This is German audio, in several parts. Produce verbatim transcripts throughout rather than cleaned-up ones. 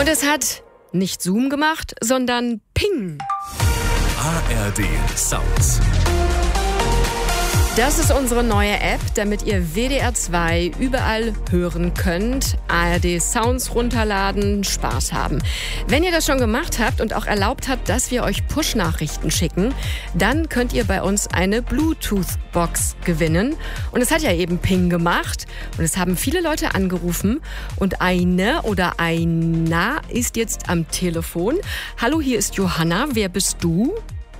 Und es hat nicht Zoom gemacht, sondern Ping. A R D Sounds. Das ist unsere neue App, damit ihr W D R zwei überall hören könnt. A R D Sounds runterladen, Spaß haben. Wenn ihr das schon gemacht habt und auch erlaubt habt, dass wir euch Push-Nachrichten schicken, dann könnt ihr bei uns eine Bluetooth-Box gewinnen. Und es hat ja eben Ping gemacht und es haben viele Leute angerufen und eine oder einer ist jetzt am Telefon. Hallo, hier ist Johanna. Wer bist du?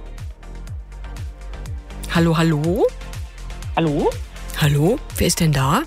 Hallo, hallo? Hallo? Hallo, wer ist denn da?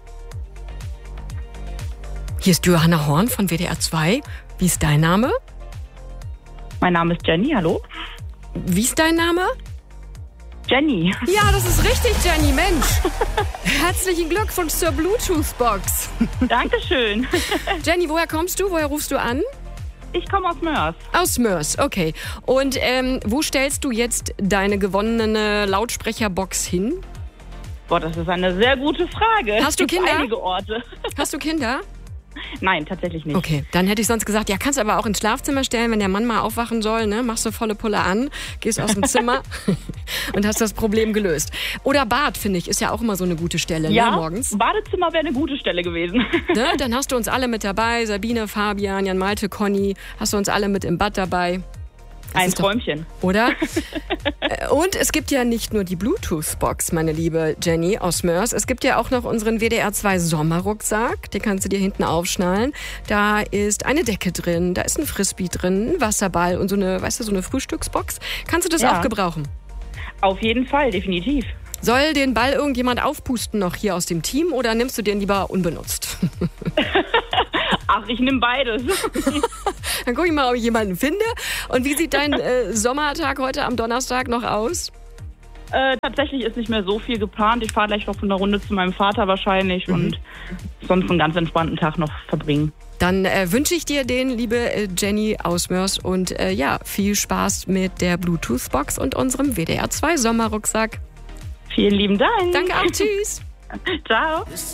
Hier ist Johanna Horn von W D R zwei. Wie ist dein Name? Mein Name ist Jenny, hallo? Wie ist dein Name? Jenny. Ja, das ist richtig, Jenny, Mensch. Herzlichen Glückwunsch zur Bluetooth-Box. Dankeschön. Jenny, woher kommst du? Woher rufst du an? Ich komme aus Mörs. Aus Mörs, okay. Und ähm, wo stellst du jetzt deine gewonnene Lautsprecherbox hin? Boah, das ist eine sehr gute Frage. Hast du Es gibt Kinder? Einige Orte. Hast du Kinder? Nein, tatsächlich nicht. Okay, dann hätte ich sonst gesagt, ja, kannst aber auch ins Schlafzimmer stellen, wenn der Mann mal aufwachen soll, ne? Machst du volle Pulle an, gehst aus dem Zimmer und hast das Problem gelöst. Oder Bad, finde ich, ist ja auch immer so eine gute Stelle, Ja, ne, morgens. Badezimmer wäre eine gute Stelle gewesen. Ne? Dann hast du uns alle mit dabei, Sabine, Fabian, Jan Malte, Conny, hast du uns alle mit im Bad dabei. Das Ein ist doch- Träumchen. Oder? Äh, Und es gibt ja nicht nur die Bluetooth-Box, meine liebe Jenny aus Mörs. Es gibt ja auch noch unseren W D R zwei Sommerrucksack. Den kannst du dir hinten aufschnallen. Da ist eine Decke drin, da ist ein Frisbee drin, ein Wasserball und so eine, weißt du, so eine Frühstücksbox. Kannst du das Ja. auch gebrauchen? Auf jeden Fall, definitiv. Soll den Ball irgendjemand aufpusten noch hier aus dem Team oder nimmst du den lieber unbenutzt? Ach, ich nehme beides. Dann gucke ich mal, ob ich jemanden finde. Und wie sieht dein äh, Sommertag heute am Donnerstag noch aus? äh, tatsächlich ist nicht mehr so viel geplant. Ich fahre gleich noch eine Runde zu meinem Vater wahrscheinlich und sonst einen ganz entspannten Tag noch verbringen. Dann äh, wünsche ich dir den, liebe äh, Jenny aus Mörs. Und äh, ja, viel Spaß mit der Bluetooth-Box und unserem W D R zwei Sommerrucksack. Vielen lieben Dank. Danke auch, tschüss. Ciao.